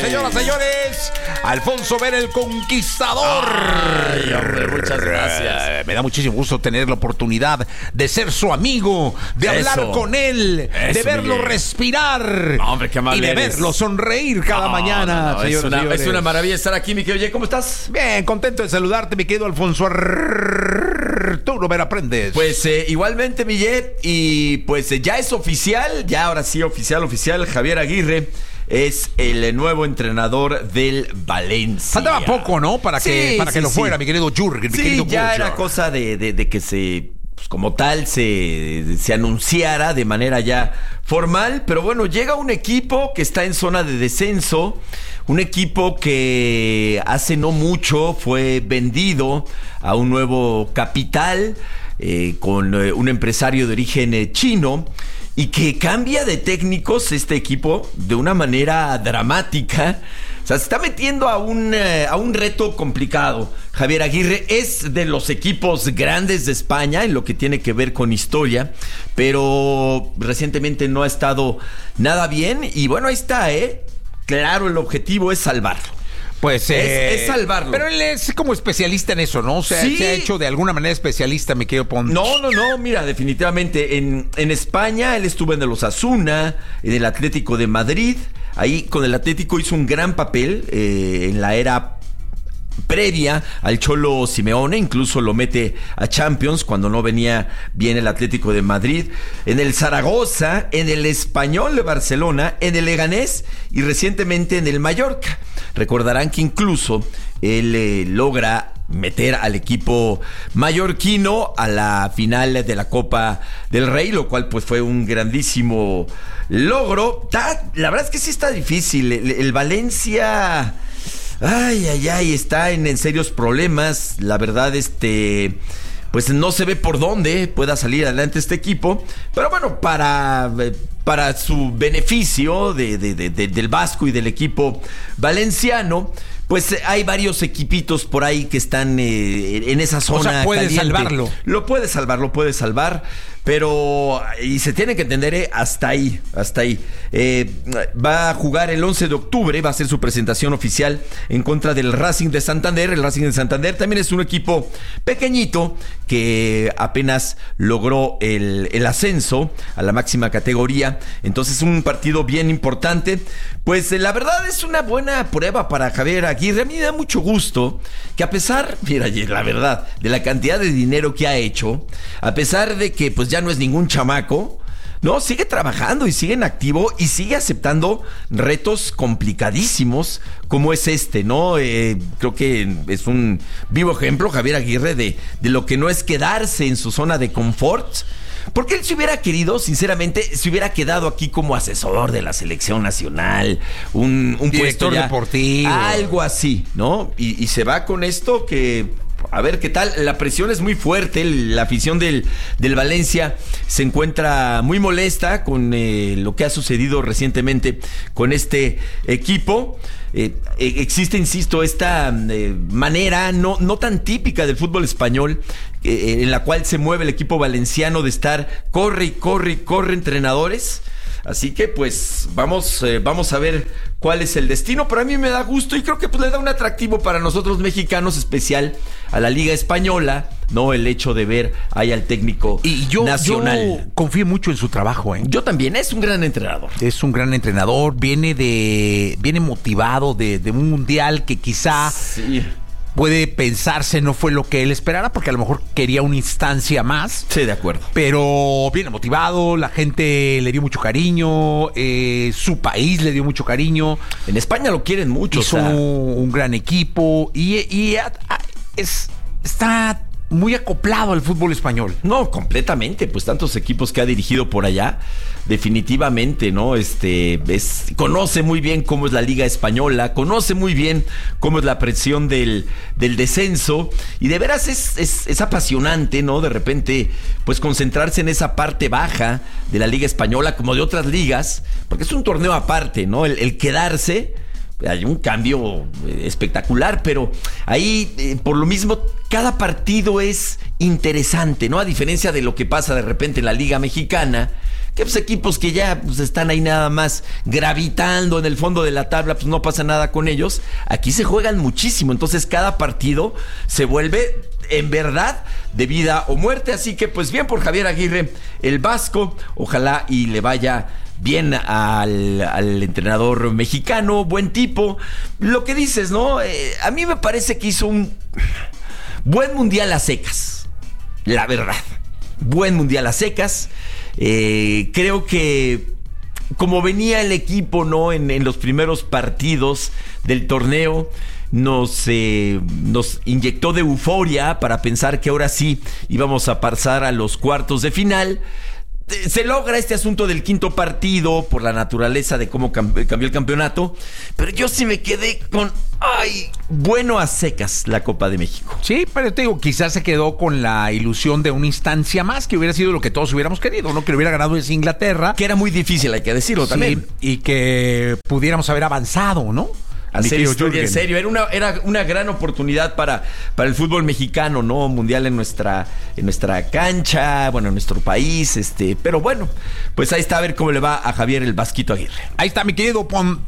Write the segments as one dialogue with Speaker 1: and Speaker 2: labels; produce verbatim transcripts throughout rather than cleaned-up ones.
Speaker 1: señoras, señores. Alfonso Vera, el Conquistador.
Speaker 2: Ay, hombre, muchas gracias.
Speaker 1: Me da muchísimo gusto tener la oportunidad de ser su amigo, de
Speaker 2: Eso.
Speaker 1: hablar con él,
Speaker 2: Eso,
Speaker 1: de verlo
Speaker 2: Miguel.
Speaker 1: respirar.
Speaker 2: No, hombre, qué amable
Speaker 1: y de
Speaker 2: eres.
Speaker 1: verlo sonreír cada
Speaker 2: No,
Speaker 1: mañana,
Speaker 2: no, no, es,
Speaker 1: señoras,
Speaker 2: una,
Speaker 1: señores.
Speaker 2: es una maravilla estar aquí, mi querido. Oye, ¿cómo estás?
Speaker 1: Bien, contento de saludarte, mi querido Alfonso Arturo Vera Prendes.
Speaker 2: Pues eh, igualmente, Millet, y pues eh, ya es oficial, ya ahora sí oficial, oficial, Javier Aguirre es el nuevo entrenador del Valencia.
Speaker 1: Faltaba poco, ¿no? Para que,
Speaker 2: Sí,
Speaker 1: para que
Speaker 2: sí,
Speaker 1: lo
Speaker 2: sí.
Speaker 1: fuera, mi querido Jürgen, mi
Speaker 2: Sí,
Speaker 1: querido
Speaker 2: ya
Speaker 1: Jürgen.
Speaker 2: era cosa de, de, de que se, pues, como tal, se, se anunciara de manera ya formal. Pero bueno, llega un equipo que está en zona de descenso, un equipo que hace no mucho fue vendido a un nuevo capital eh, con eh, un empresario de origen eh, chino. Y que cambia de técnicos este equipo de una manera dramática. O sea, se está metiendo a un, eh, a un reto complicado. Javier Aguirre es de los equipos grandes de España en lo que tiene que ver con historia, pero recientemente no ha estado nada bien. Y bueno, ahí está, ¿eh? Claro, el objetivo es salvarlo.
Speaker 1: Pues eh,
Speaker 2: Es- es salvarlo.
Speaker 1: Pero él es como especialista en eso, ¿no? O sea,
Speaker 2: Sí.
Speaker 1: se ha hecho de alguna manera especialista, mi querido Pon.
Speaker 2: No, no, no, mira, definitivamente en, en España él estuvo en el Osasuna, en el Atlético de Madrid. Ahí con el Atlético hizo un gran papel eh, en la era previa al Cholo Simeone, incluso lo mete a Champions cuando no venía bien el Atlético de Madrid, en el Zaragoza, en el Español de Barcelona, en el Leganés y recientemente en el Mallorca. Recordarán que incluso él eh, logra meter al equipo mallorquino a la final de la Copa del Rey, lo cual pues fue un grandísimo logro. Ta- la verdad es que sí está difícil. El, el Valencia... Ay, ay, ay, está en, en serios problemas. La verdad, este, pues no se ve por dónde pueda salir adelante este equipo. Pero bueno, para, eh, para su beneficio de, de, de, de, del Vasco y del equipo valenciano, pues eh, hay varios equipitos por ahí que están eh, en esa zona.
Speaker 1: O sea, puede
Speaker 2: caliente.
Speaker 1: salvarlo.
Speaker 2: Lo puede salvar, lo puede salvar. Pero, y se tiene que entender, eh, hasta ahí, hasta ahí. Eh, va a jugar el once de octubre, va a ser su presentación oficial en contra del Racing de Santander. El Racing de Santander también es un equipo pequeñito que apenas logró el, el ascenso a la máxima categoría. Entonces, un partido bien importante. Pues eh, la verdad es una buena prueba para Javier Aguirre. A mí me da mucho gusto que a pesar, mira, la verdad, de la cantidad de dinero que ha hecho, a pesar de que pues ya no es ningún chamaco, no, sigue trabajando y sigue en activo y sigue aceptando retos complicadísimos como es este, ¿no? Eh, creo que es un vivo ejemplo, Javier Aguirre, de, de lo que no es quedarse en su zona de confort. Porque él se hubiera querido, sinceramente, se hubiera quedado aquí como asesor de la selección nacional, un, un
Speaker 1: Director
Speaker 2: puesto ya,
Speaker 1: deportivo.
Speaker 2: algo así, ¿no? Y, y se va con esto que... A ver qué tal, la presión es muy fuerte, la afición del, del Valencia se encuentra muy molesta con eh, lo que ha sucedido recientemente con este equipo. Eh, eh, existe, insisto, esta eh, manera no, no tan típica del fútbol español eh, en la cual se mueve el equipo valenciano de estar corre y corre y corre entrenadores. Así que pues vamos, eh, vamos a ver cuál es el destino. Pero a mí me da gusto y creo que pues le da un atractivo para nosotros mexicanos especial a la Liga Española, ¿no? El hecho de ver ahí al técnico
Speaker 1: Y yo,
Speaker 2: nacional.
Speaker 1: yo confío mucho en su trabajo, ¿eh?
Speaker 2: Yo también, es un gran entrenador.
Speaker 1: Es un gran entrenador, viene de, viene motivado de, de un mundial que quizá
Speaker 2: Sí,
Speaker 1: puede pensarse no fue lo que él esperara, porque a lo mejor quería una instancia más.
Speaker 2: sí, de acuerdo.
Speaker 1: Pero viene motivado, la gente le dio mucho cariño, eh, su país le dio mucho cariño,
Speaker 2: En España lo quieren mucho.
Speaker 1: hizo
Speaker 2: O sea,
Speaker 1: un gran equipo y, y a- a- es, está muy acoplado al fútbol español.
Speaker 2: no, completamente, pues tantos equipos que ha dirigido por allá, definitivamente, ¿no? Este, es, conoce muy bien cómo es la Liga Española, conoce muy bien cómo es la presión del, del descenso, y de veras es, es, es apasionante, ¿no? De repente, pues concentrarse en esa parte baja de la Liga Española, como de otras ligas, porque es un torneo aparte, ¿no? El, el quedarse... Hay un cambio eh, espectacular, pero ahí, eh, por lo mismo, cada partido es interesante, ¿no? A diferencia de lo que pasa de repente en la Liga Mexicana, que pues equipos que ya pues, están ahí nada más gravitando en el fondo de la tabla, pues no pasa nada con ellos. Aquí se juegan muchísimo, entonces cada partido se vuelve en verdad de vida o muerte, así que pues bien por Javier Aguirre, el vasco, ojalá y le vaya bien al, al entrenador mexicano, buen tipo. Lo que dices, ¿no? Eh, a mí me parece que hizo un buen mundial a secas, la verdad. Buen mundial a secas. Eh, creo que como venía el equipo, ¿no? En, en los primeros partidos del torneo, nos, eh, nos inyectó de euforia para pensar que ahora sí íbamos a pasar a los cuartos de final. Se logra este asunto del quinto partido por la naturaleza de cómo cambió el campeonato, pero yo sí me quedé con, ay, bueno a secas la Copa de México.
Speaker 1: Sí, pero te digo, quizás se quedó con la ilusión de una instancia más, que hubiera sido lo que todos hubiéramos querido, ¿no? Que lo hubiera ganado es Inglaterra.
Speaker 2: Que era muy difícil, hay que decirlo también.
Speaker 1: Sí, y que pudiéramos haber avanzado, ¿no?
Speaker 2: Hacer historia en serio, era una, era una gran oportunidad para, para el fútbol mexicano, ¿no? Mundial en nuestra, en nuestra cancha, bueno, en nuestro país, este, pero bueno, pues ahí está, a ver cómo le va a Javier el Vasquito Aguirre.
Speaker 1: Ahí está, mi querido Pon.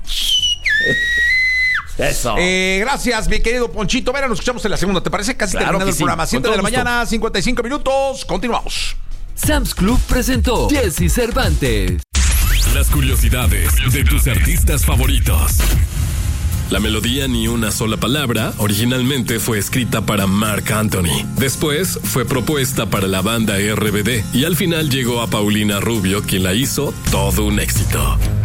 Speaker 2: Eso.
Speaker 1: Eh, gracias, mi querido Ponchito. Vera, nos escuchamos en la segunda, ¿te parece? Casi
Speaker 2: claro
Speaker 1: terminando el
Speaker 2: sí.
Speaker 1: programa. siete de la gusto. Mañana, cincuenta y cinco minutos. Continuamos.
Speaker 3: Sam's Club presentó Jesse Cervantes.
Speaker 4: Las curiosidades de tus artistas favoritos. La melodía Ni una sola palabra originalmente fue escrita para Marc Anthony. Después fue propuesta para la banda R B D y al final llegó a Paulina Rubio, quien la hizo todo un éxito.